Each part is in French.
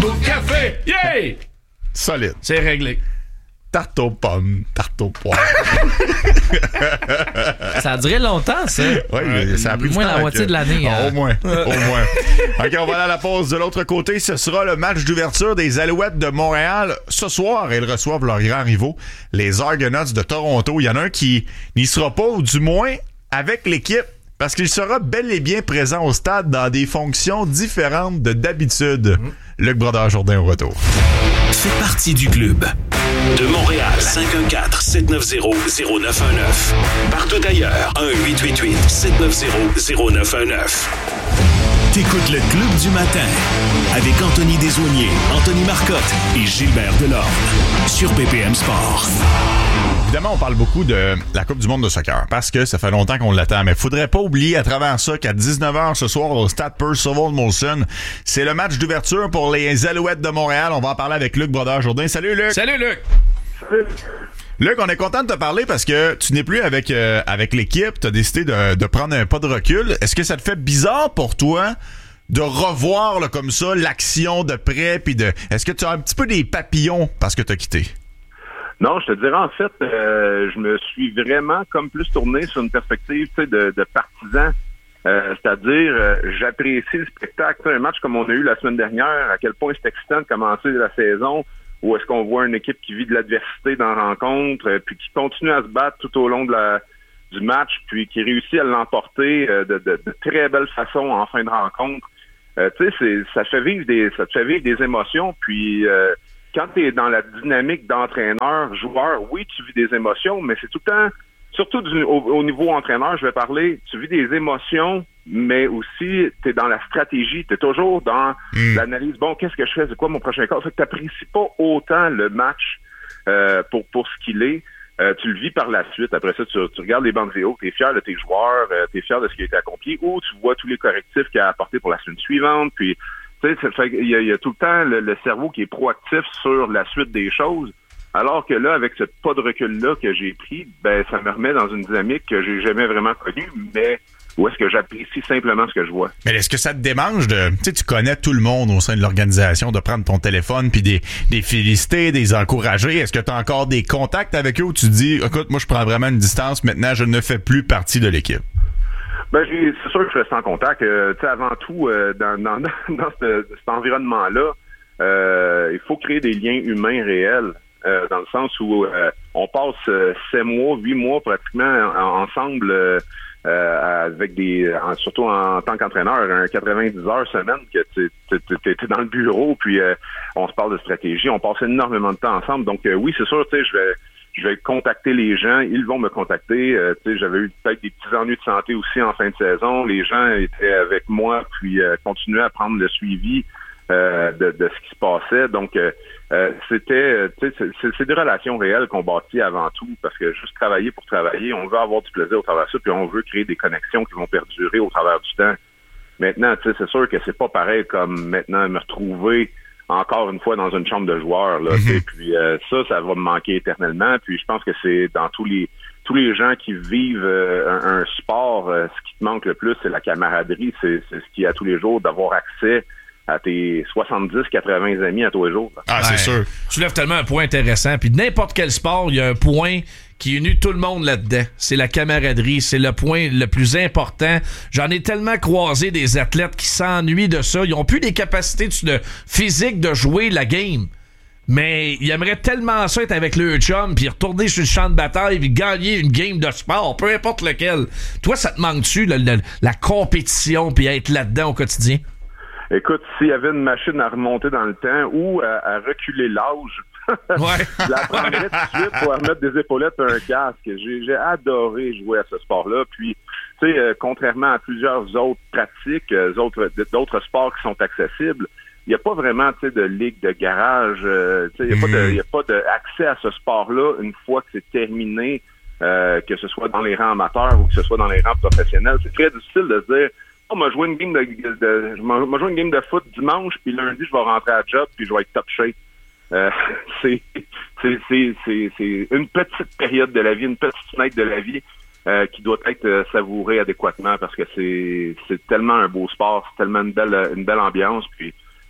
Au café! Yeah! Solide. C'est réglé. Tarte aux pommes, tarte aux poires. Ça a duré longtemps, ça. Oui, ça a pris au moins du temps la moitié de l'année. Au moins. OK, on va aller à la pause. De l'autre côté, ce sera le match d'ouverture des Alouettes de Montréal. Ce soir, ils reçoivent leurs grands rivaux, les Argonauts de Toronto. Il y en a un qui n'y sera pas, ou du moins avec l'équipe, parce qu'il sera bel et bien présent au stade dans des fonctions différentes de d'habitude. Luc Brodeur-Jourdain au retour. Fais partie du club. De Montréal, 514-790-0919. Partout ailleurs, 1-888-790-0919. T'écoutes le Club du matin avec Anthony Desaulniers, Anthony Marcotte et Gilbert Delorme sur BPM Sport. Évidemment, on parle beaucoup de la Coupe du monde de soccer parce que ça fait longtemps qu'on l'attend, mais faudrait pas oublier à travers ça qu'à 19h ce soir au stade Percival Molson, c'est le match d'ouverture pour les Alouettes de Montréal. On va en parler avec Luc Brodeur-Jourdain. Salut Luc! Salut Luc! Luc, on est content de te parler parce que tu n'es plus avec l'équipe. Tu as décidé de prendre un pas de recul. Est-ce que ça te fait bizarre pour toi de revoir là, comme ça l'action de près? Est-ce que tu as un petit peu des papillons parce que tu as quitté? Non, je te dirais en fait, je me suis vraiment comme plus tourné sur une perspective de partisan. C'est-à-dire, j'apprécie le spectacle. Un match comme on a eu la semaine dernière, à quel point c'est excitant de commencer la saison, où est-ce qu'on voit une équipe qui vit de l'adversité dans la rencontre, puis qui continue à se battre tout au long du match, puis qui réussit à l'emporter de très belle façon en fin de rencontre. Tu sais, ça te fait vivre des émotions, puis quand tu es dans la dynamique d'entraîneur, joueur, oui, tu vis des émotions, mais c'est tout le temps, surtout au niveau entraîneur, je vais parler, tu vis des émotions, mais aussi tu es dans la stratégie, tu es toujours dans l'analyse. Bon, qu'est-ce que je fais? C'est quoi mon prochain cas? Fait que tu n'apprécies pas autant le match pour ce qu'il est. Tu le vis par la suite. Après ça, tu regardes les bandes vidéo, tu es fier de tes joueurs, tu es fier de ce qui a été accompli, ou tu vois tous les correctifs qu'il a apportés pour la semaine suivante, puis tu sais, il y a tout le temps le cerveau qui est proactif sur la suite des choses, alors que là, avec ce pas de recul-là que j'ai pris, ben ça me remet dans une dynamique que j'ai jamais vraiment connue, mais où est-ce que j'apprécie simplement ce que je vois. Mais est-ce que ça te démange tu sais, tu connais tout le monde au sein de l'organisation, de prendre ton téléphone puis des féliciter, des encourager? Est-ce que tu as encore des contacts avec eux où tu dis, écoute, moi je prends vraiment une distance, maintenant je ne fais plus partie de l'équipe? Ben, c'est sûr que je reste en contact. Tu sais, avant tout, dans cet environnement-là, il faut créer des liens humains réels, dans le sens où on passe 7 mois, 8 mois pratiquement ensemble, avec surtout en tant qu'entraîneur, 90 heures semaine que t'es dans le bureau, puis on se parle de stratégie, on passe énormément de temps ensemble. Donc oui, c'est sûr, tu sais, je vais contacter les gens, ils vont me contacter. Tu sais, j'avais eu peut-être des petits ennuis de santé aussi en fin de saison. Les gens étaient avec moi, puis continuaient à prendre le suivi de ce qui se passait. Donc, c'était, tu sais, c'est des relations réelles qu'on bâtit avant tout, parce que juste travailler pour travailler, on veut avoir du plaisir au travers de ça, puis on veut créer des connexions qui vont perdurer au travers du temps. Maintenant, tu sais, c'est sûr que c'est pas pareil comme maintenant me retrouver encore une fois dans une chambre de joueurs, là. Puis ça va me manquer éternellement. Puis je pense que c'est dans tous les gens qui vivent un sport, ce qui te manque le plus, c'est la camaraderie. C'est ce qui est à tous les jours, d'avoir accès à tes 70-80 amis à tous les jours. Ah, c'est sûr. Tu lèves tellement un point intéressant. Puis n'importe quel sport, il y a un point qui unit tout le monde là-dedans. C'est la camaraderie. C'est le point le plus important. J'en ai tellement croisé des athlètes qui s'ennuient de ça. Ils ont plus les capacités physiques de jouer la game. Mais ils aimeraient tellement ça être avec le chum, puis retourner sur le champ de bataille, puis gagner une game de sport, peu importe lequel. Toi, ça te manque-tu, la compétition, puis être là-dedans au quotidien? Écoute, s'il y avait une machine à remonter dans le temps ou à reculer l'âge, je la prendrais tout de suite pour remettre des épaulettes et un casque. J'ai adoré jouer à ce sport-là. Puis, tu sais, contrairement à plusieurs autres pratiques, d'autres sports qui sont accessibles, il n'y a pas vraiment, tu sais, de ligue de garage. Tu sais, il n'y a pas d'accès à ce sport-là une fois que c'est terminé, que ce soit dans les rangs amateurs ou que ce soit dans les rangs professionnels. C'est très difficile de se dire, on m'a joué une game de foot dimanche, puis lundi, je vais rentrer à la job, puis je vais être top shape. C'est une petite période de la vie, une petite fenêtre de la vie qui doit être savourée adéquatement, parce que c'est tellement un beau sport, c'est tellement une belle ambiance, puis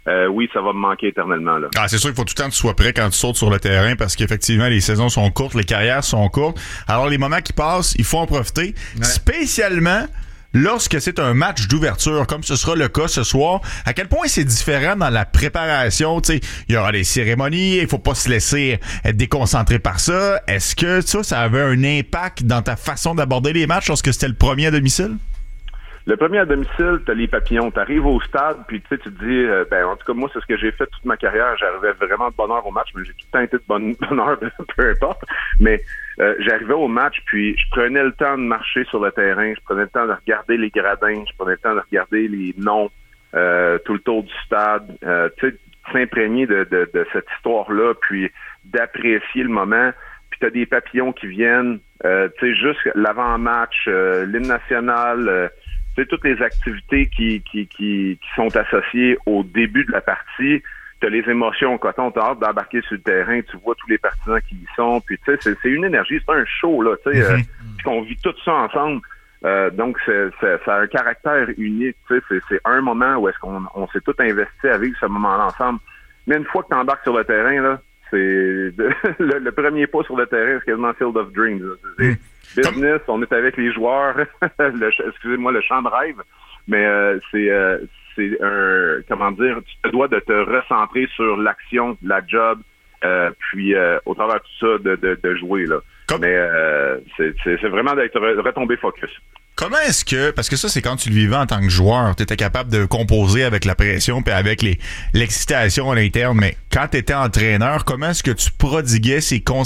oui, ça va me manquer éternellement. Là. Ah, c'est sûr qu'il faut tout le temps que tu sois prêt quand tu sautes sur le terrain parce qu'effectivement, les saisons sont courtes, les carrières sont courtes. Alors, les moments qui passent, il faut en profiter. Ouais. Spécialement lorsque c'est un match d'ouverture, comme ce sera le cas ce soir. À quel point c'est différent dans la préparation? Tu sais, il y aura des cérémonies, il faut pas se laisser être déconcentré par ça. Est-ce que ça avait un impact dans ta façon d'aborder les matchs lorsque c'était le premier à domicile? Le premier à domicile, t'as les papillons. T'arrives au stade, puis tu te dis, en tout cas, moi, c'est ce que j'ai fait toute ma carrière. J'arrivais vraiment de bonne heure au match, mais j'ai tout le temps été de bonne heure, peu importe. Mais j'arrivais au match, puis je prenais le temps de marcher sur le terrain, je prenais le temps de regarder les gradins, je prenais le temps de regarder les noms tout le tour du stade. Tu sais, s'imprégner de cette histoire-là, puis d'apprécier le moment. Puis t'as des papillons qui viennent, tu sais, juste l'avant-match, l'hymne national, tu sais, toutes les activités qui sont associées au début de la partie. Tu as les émotions, quand on t'a hâte d'embarquer sur le terrain, tu vois tous les partisans qui y sont, puis tu sais, c'est une énergie, c'est un show, là, tu sais, qu'on vit tout ça ensemble. Donc, ça a un caractère unique, tu sais, c'est un moment où est-ce qu'on s'est tout investi à vivre ce moment-là ensemble. Mais une fois que tu embarques sur le terrain, là, c'est le premier pas sur le terrain, c'est quasiment Field of Dreams. C'est business, on est avec les joueurs, excusez-moi, le champ de rêve, mais c'est un, comment dire, tu te dois de te recentrer sur l'action, la job, puis au travers de tout ça, de jouer, là. Mais c'est vraiment d'être retombé focus. Comment est-ce que, parce que ça, c'est quand tu le vivais en tant que joueur, tu étais capable de composer avec la pression puis avec l'excitation à l'interne, mais quand tu étais entraîneur, comment est-ce que tu prodiguais ces